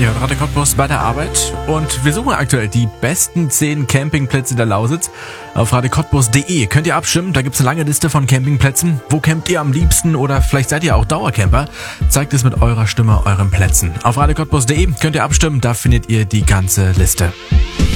Ihr hört Radio Cottbus bei der Arbeit und wir suchen aktuell die besten 10 Campingplätze der Lausitz. Auf radiocottbus.de könnt ihr abstimmen, da gibt's eine lange Liste von Campingplätzen. Wo campt ihr am liebsten oder vielleicht seid ihr auch Dauercamper? Zeigt es mit eurer Stimme euren Plätzen. Auf radiocottbus.de könnt ihr abstimmen, da findet ihr die ganze Liste.